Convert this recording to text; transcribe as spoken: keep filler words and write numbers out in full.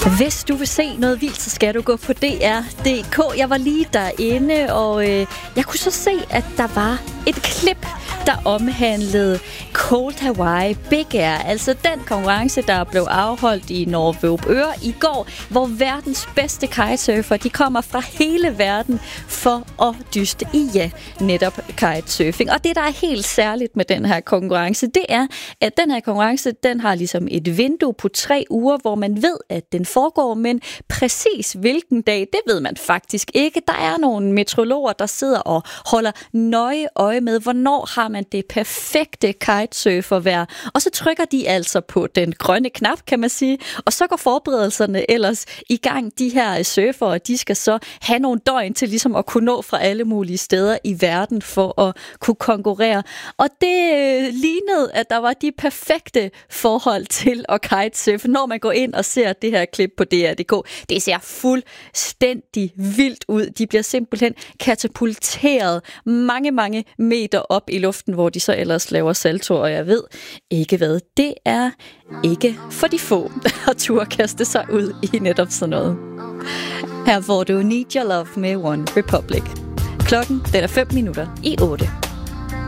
Hvis du vil se noget vildt, så skal du gå på D R punktum D K. Jeg var lige derinde, og øh, jeg kunne så se, at der var et klip, der omhandlede Cold Hawaii Big Air. Altså den konkurrence, der blev afholdt i Nørre i går, hvor verdens bedste kitesurfer, de kommer fra hele verden for at dyste i, ja, netop kitesurfing. Og det, der er helt særligt med den her konkurrence, det er, at den her konkurrence, den har ligesom et vindue på tre uger, hvor man ved, at den foregår, men præcis hvilken dag, det ved man faktisk ikke. Der er nogle meteorologer, der sidder og holder nøje øje med, hvornår har man det perfekte kitesurfervejr. Og så trykker de altså på den grønne knap, kan man sige, og så går forberedelserne ellers i gang. De her surfere, de skal så have nogle døgn til ligesom at kunne nå fra alle mulige steder i verden for at kunne konkurrere. Og det øh, lignede, at der var de perfekte forhold til at kitesurfe, når man går ind og ser det her klip på D R punktum D K. Det ser fuldstændig vildt ud. De bliver simpelthen katapulteret mange, mange meter op i luften, hvor de så ellers laver salto, og jeg ved ikke hvad. Det er ikke for de få at turde kaste sig ud i netop sådan noget. Her får du Need Your Love med One Republic. Klokken den er fem minutter i otte.